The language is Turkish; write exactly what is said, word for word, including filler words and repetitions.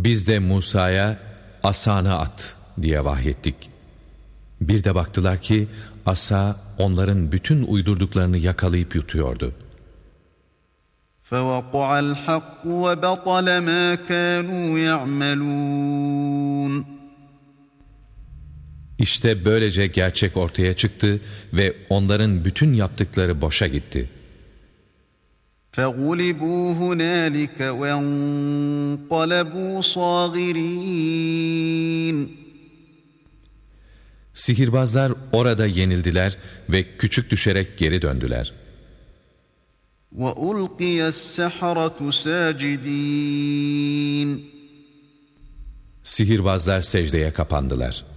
Biz de Musa'ya asanı at diye vahyettik. Bir de baktılar ki asa onların bütün uydurduklarını yakalayıp yutuyordu. فَوَقَعَ الْحَقُّ وَبَطَلَ مَا كَانُوا يَعْمَلُونَ İşte böylece gerçek ortaya çıktı ve onların bütün yaptıkları boşa gitti. فَغُلِبُوا هُنَالِكَ وَانقَلَبُوا صَاغِرِينَ Sihirbazlar orada yenildiler ve küçük düşerek geri döndüler. وَأُلْقِيَ السَّحَرَةُ سَاجِدِينَ Sihirbazlar secdeye kapandılar.